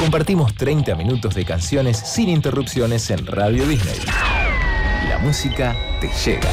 compartimos 30 minutos de canciones sin interrupciones en Radio Disney. La música te llega.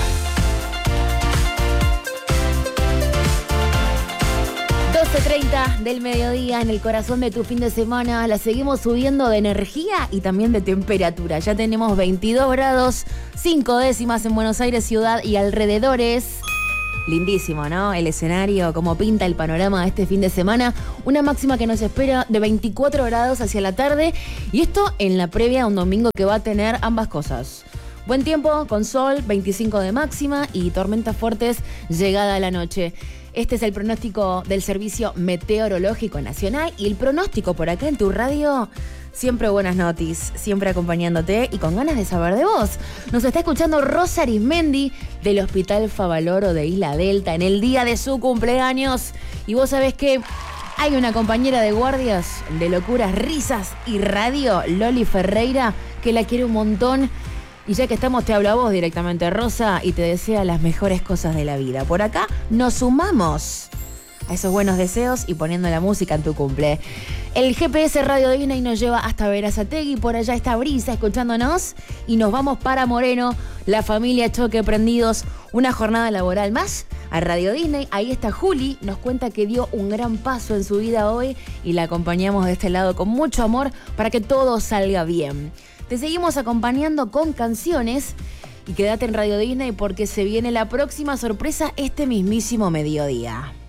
12:30 del mediodía, en el corazón de tu fin de semana. La seguimos subiendo de energía y también de temperatura. Ya tenemos 22 grados, 5 décimas en Buenos Aires ciudad y alrededores. Lindísimo, ¿no? El escenario, cómo pinta el panorama de este fin de semana. Una máxima que nos espera de 24 grados hacia la tarde. Y esto en la previa a un domingo que va a tener ambas cosas. Buen tiempo, con sol, 25 de máxima y tormentas fuertes llegada a la noche. Este es el pronóstico del Servicio Meteorológico Nacional y el pronóstico por acá en tu radio. Siempre buenas noticias, siempre acompañándote y con ganas de saber de vos. Nos está escuchando Rosa Arismendi del Hospital Favaloro de Isla Delta en el día de su cumpleaños. Y vos sabés que hay una compañera de guardias de locuras, risas y radio, Loli Ferreira, que la quiere un montón. Y ya que estamos, te hablo a vos directamente, Rosa, y te desea las mejores cosas de la vida. Por acá nos sumamos a esos buenos deseos y poniendo la música en tu cumple. El GPS Radio Disney nos lleva hasta Berazategui, por allá está Brisa escuchándonos y nos vamos para Moreno, la familia Choque prendidos, una jornada laboral más a Radio Disney. Ahí está Juli, nos cuenta que dio un gran paso en su vida hoy y la acompañamos de este lado con mucho amor para que todo salga bien. Te seguimos acompañando con canciones y quédate en Radio Disney porque se viene la próxima sorpresa este mismísimo mediodía.